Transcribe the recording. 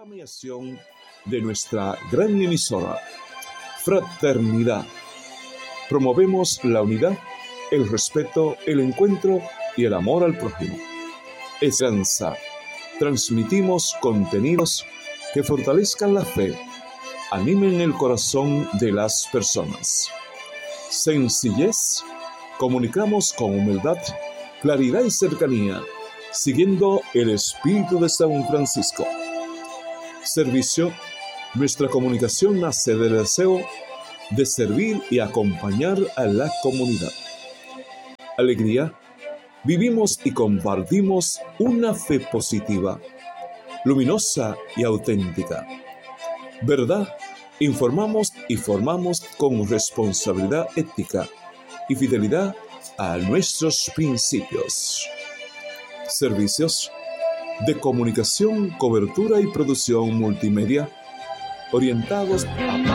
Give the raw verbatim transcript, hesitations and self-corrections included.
programación de nuestra gran emisora, Fraternidad. Promovemos la unidad, el respeto, el encuentro y el amor al prójimo. Esperanza. Transmitimos contenidos que fortalezcan la fe, animen el corazón de las personas. Sencillez. Comunicamos con humildad, claridad y cercanía, siguiendo el espíritu de San Francisco. Servicio. Nuestra comunicación nace del deseo de servir y acompañar a la comunidad. Alegría. Vivimos y compartimos una fe positiva, luminosa y auténtica. Verdad. Informamos y formamos con responsabilidad ética y fidelidad a nuestros principios. Servicios de comunicación, cobertura y producción multimedia orientados a